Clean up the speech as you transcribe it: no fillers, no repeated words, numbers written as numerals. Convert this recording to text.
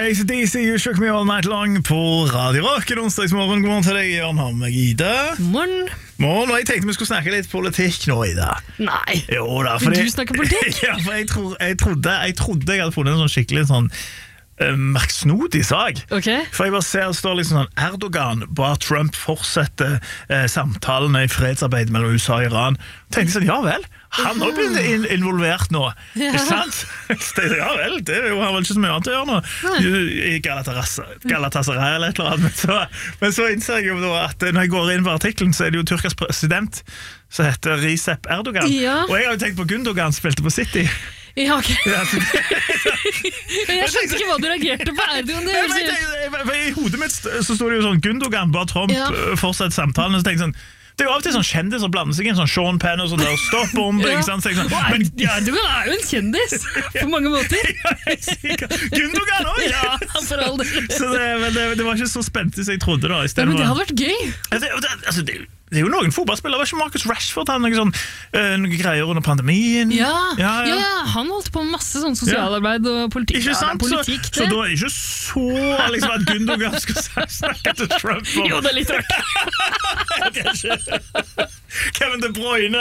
ACDC, You Shook Me All Night Long på Radio Rock. En onsdagsmorgen, god morgen til deg, Jørn. Har med Ida. Morgen. Morgen, og jeg tenkte vi skulle snakke litt politikk nå, Ida. Nei, Jo da, vil du snakke politikk? Ja, for jeg trodde jeg hadde funnet en sånn skikkelig sånn merksnodig sak. Okay. For jeg bare ser det står liksom sånn Erdogan ba Trump fortsette samtalene i fredsarbeid mellom USA og Iran. Tenkte jeg sånn, ja vel, han har blitt involvert nå, ikke sant? Så jeg, ja vel, det er jo, han vel ikke så mye annet å gjøre nå i Galatasaray eller et eller annet, men så innser jeg jo da at når jeg går inn på artikkelen, så er det jo Tyrkias president som heter Recep Erdogan, og jeg har jo tenkt på Gundogan spilte på City. Ja, ok. Jeg skjønte ikke hva du reagerte på Erdogan. I hodet mitt så står det jo sånn Gundogan ba Trump fortsette samtalen, og så tenkte jeg sånn, det er jo av og til sånn kjendiser blander seg inn, sånn Sean Penn og sånn der stoppbombing, sånn, men Erdogan er jo en kjendis på mange måter. Gundogan også, ja, for all del. Så det var ikke så spent som jeg trodde da. Men det hadde vært gøy. Det er jo noen fotballspillere, var ikke Marcus Rashford han noen greier under pandemien? Ja, han holdt på med masse sånn sosialarbeid og politikk. Ikke sant? Politikk, så da er det ikke så liksom, at Gundogan skal snakke til Trump om. Jo, det er litt rart. Kanskje Kevin De Bruyne